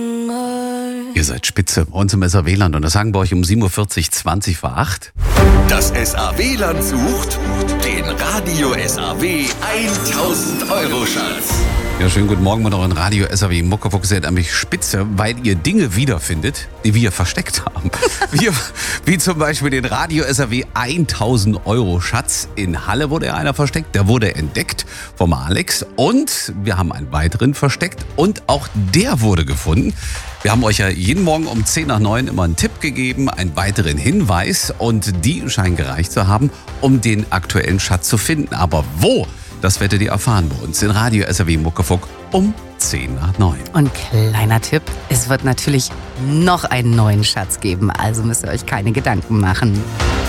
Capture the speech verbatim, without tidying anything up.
Ihr seid spitze bei uns im S A W-Land und das sagen wir euch um sieben Uhr vierzig, zwanzig vor acht. Das S A W-Land sucht den Radio S A W tausend Euro Schatz. Ja, schönen guten Morgen mit euren Radio S A W Muckefuchs. Seid nämlich spitze, weil ihr Dinge wiederfindet, die wir versteckt haben. wir, wie zum Beispiel den Radio S A W tausend Euro Schatz. In Halle wurde einer versteckt, der wurde entdeckt vom Alex. Und wir haben einen weiteren versteckt und auch der wurde gefunden. Wir haben euch ja jeden Morgen um zehn nach neun immer einen Tipp gegeben, einen weiteren Hinweis und die scheinen gereicht zu haben, um den aktuellen Schatz zu finden. Aber wo? Das werdet ihr erfahren bei uns in Radio S A W Muckefuck um zehn nach neun. Und kleiner Tipp, es wird natürlich noch einen neuen Schatz geben, also müsst ihr euch keine Gedanken machen.